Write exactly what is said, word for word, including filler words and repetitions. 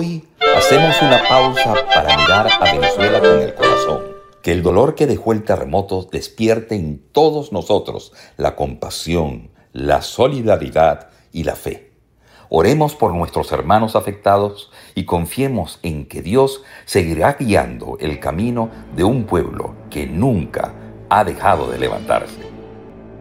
Hoy hacemos una pausa para mirar a Venezuela con el corazón. Que el dolor que dejó el terremoto despierte en todos nosotros la compasión, la solidaridad y la fe. Oremos por nuestros hermanos afectados y confiemos en que Dios seguirá guiando el camino de un pueblo que nunca ha dejado de levantarse.